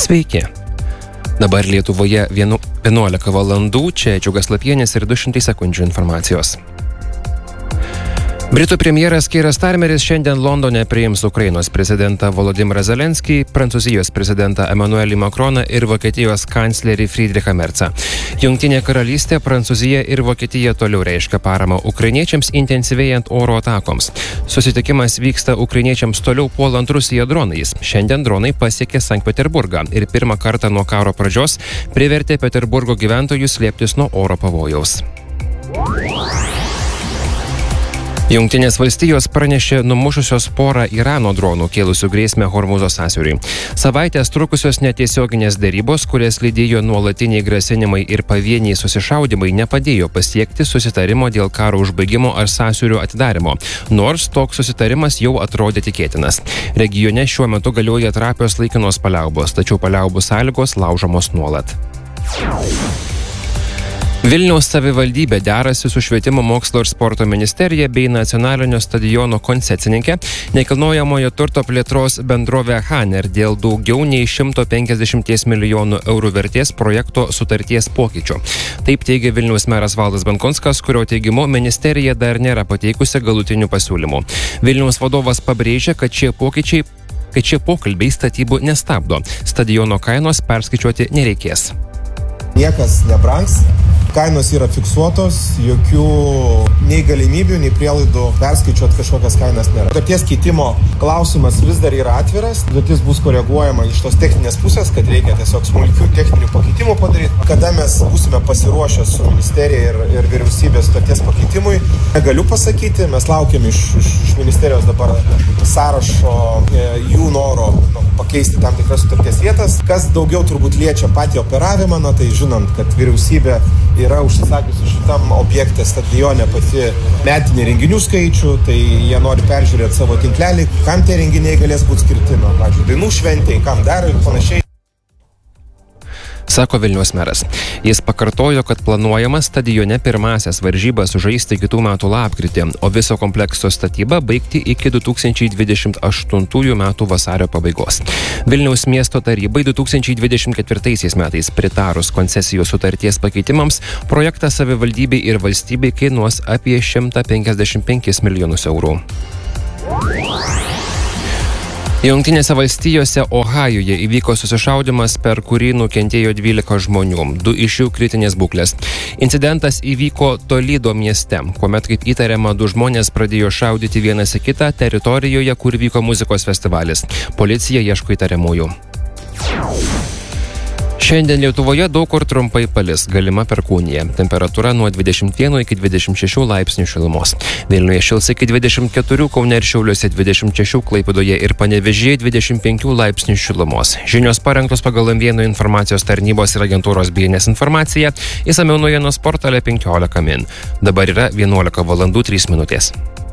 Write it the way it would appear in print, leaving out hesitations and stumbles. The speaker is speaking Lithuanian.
Sveiki. Dabar Lietuvoje 11 valandų, čia Džiugas Lapienis ir 200 sekundžių informacijos. Britų premjeras Keiras Starmeris šiandien Londone priims Ukrainos prezidentą Volodymyrą Zelenskį, Prancūzijos prezidentą Emmanuelį Macroną ir Vokietijos kanclerį Friedrichą Merzą. Jungtinė karalystė, Prancūzija ir Vokietija toliau reiškia paramą ukrainiečiams intensyvėjant oro atakoms. Susitikimas vyksta ukrainiečiams toliau puolant Rusiją dronais. Šiandien dronai pasiekė Sankt Peterburgą ir pirmą kartą nuo karo pradžios privertė Peterburgo gyventojus slėptis nuo oro pavojaus. Jungtinės valstijos pranešė numušusios porą Irano dronų kėlusių grėsmę Hormūzo sąsiauriui. Savaitės trukusios netiesioginės derybos, kurias lydėjo nuolatiniai grasinimai ir pavieniai susišaudimai, nepadėjo pasiekti susitarimo dėl karo užbaigimo ar sąsiaurio atidarimo, nors toks susitarimas jau atrodė tikėtinas. Regione šiuo metu galioja trapios laikinos paliaubos, tačiau paliaubų sąlygos laužomos nuolat. Vilniaus savivaldybė derasi su Švietimo mokslo ir sporto ministerija bei nacionalinio stadiono koncesininkė nekilnojamojo turto plėtros bendrovė Haner dėl daugiau nei 150 milijonų eurų vertės projekto sutarties pokyčių. Taip teigia Vilniaus meras Valdas Benkunskas, kurio teigimu ministerija dar nėra pateikusi galutinių pasiūlymų. Vilniaus vadovas pabrėžia, kad šie pokalbiai statybų nestabdo. Stadiono kainos perskaičiuoti nereikės. Niekas nebrangs. Kainos yra fiksuotos, jokių nei galimybių, nei prielaidų perskaičiuoti kažkokias kainas nėra. Sutarties keitimo klausimas vis dar yra atviras, sutartis bus koreguojama iš tos techninės pusės, kad reikia tiesiog smulkių techninių pakeitimų padaryti. Kada mes būsime pasiruošę su ministerija ir vyriausybės sutarties pakeitimui, negaliu pasakyti, mes laukiam iš ministerijos dabar sąrašo jų noro pakeisti tam tikras sutarties vietas. Kas daugiau turbūt liečia patį operavimą, tai žinant, kad vyriausybė yra užsisakiusi šitam objekte stadione pati metinį renginių skaičių, tai jie nori peržiūrėti savo tinklelį, kam tie renginiai galės būti skirti, pavyzdžiui, dainų šventei, kam dar ir panašiai. Sako Vilniaus meras. Jis pakartojo, kad planuojama stadione pirmasias varžybas žaisti kitų metų lapkritį, o viso komplekso statybą baigti iki 2028 metų vasario pabaigos. Vilniaus miesto tarybai 2024 metais pritarus koncesijos sutarties pakeitimams, projektas savivaldybei ir valstybei kainuos apie 155 milijonus eurų. Jungtinėse valstijose Ohajuje įvyko susišaudymas, per kurį nukentėjo 12 žmonių, 2 iš jų kritinės būklės. Incidentas įvyko Toledo mieste, kuomet, kaip įtariama, 2 žmonės pradėjo šaudyti vienas į kitą teritorijoje, kur vyko muzikos festivalis. Policija ieško įtariamųjų. Šiandien Lietuvoje daug kur trumpai palis, galima perkūnija. Temperatūra nuo 21 iki 26 laipsnių šilumos. Vilniuje šils iki 24, Kaune ir Šiauliuose 26, Klaipėdoje ir Panevėžyje 25 laipsnių šilumos. Žinios parengtos pagal M1 informacijos tarnybos ir agentūros BNS informaciją. Išsamiau naujienos portale 15 min. Dabar yra 11 valandų 3 minutės.